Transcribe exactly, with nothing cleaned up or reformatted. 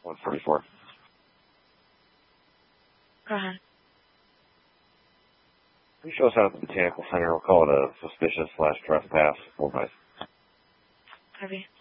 one forty-four. Go ahead. We show us out at the Botanical Center. We'll call it a suspicious slash trespass. Four guys. Copy.